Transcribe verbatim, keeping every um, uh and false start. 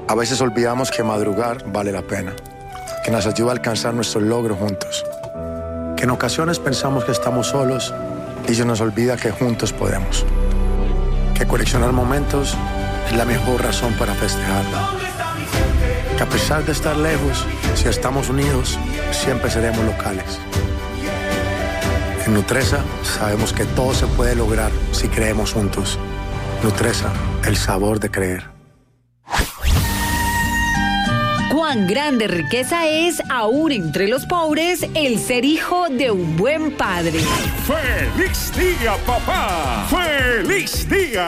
A veces olvidamos que madrugar vale la pena, que nos ayuda a alcanzar nuestros logros juntos, que en ocasiones pensamos que estamos solos y se nos olvida que juntos podemos, que coleccionar momentos es la mejor razón para festejarlo, que a pesar de estar lejos, si estamos unidos, siempre seremos locales. En Nutresa sabemos que todo se puede lograr si creemos juntos. Nutresa, el sabor de creer. Cuán grande riqueza es, aún entre los pobres, el ser hijo de un buen padre. ¡Feliz día, papá! ¡Feliz día!